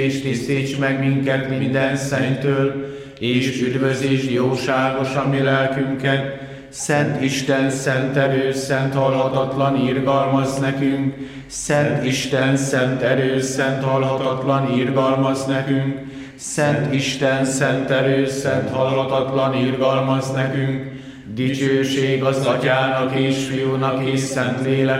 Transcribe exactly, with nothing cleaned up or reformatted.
és tisztíts meg minket minden szennytől, és üdvözítsd jóságos a mi lelkünket. Szent Isten, szent erő, szent halhatatlan, irgalmaz nekünk. Szent Isten, szent erő, szent halhatatlan, irgalmaz nekünk. Szent Isten, szent erő, szent halhatatlan, irgalmaz nekünk. Dicsőség az Atyának és Fiúnak és Szentléleknek,